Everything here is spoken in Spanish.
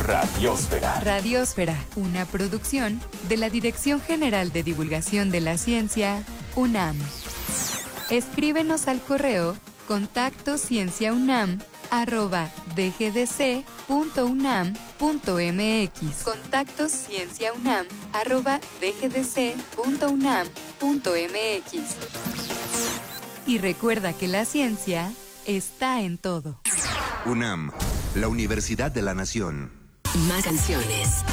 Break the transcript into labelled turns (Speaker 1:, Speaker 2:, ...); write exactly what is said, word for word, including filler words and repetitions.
Speaker 1: Radiósfera.
Speaker 2: Radiósfera, una producción de la Dirección General de Divulgación de la Ciencia, UNAM. Escríbenos al correo contacto cienciaunam arroba dgdc.unam.mx. Contacto cienciaunam arroba dgdc.unam.mx. Y recuerda que la ciencia está en todo.
Speaker 3: UNAM, la Universidad de la Nación.
Speaker 4: Más canciones,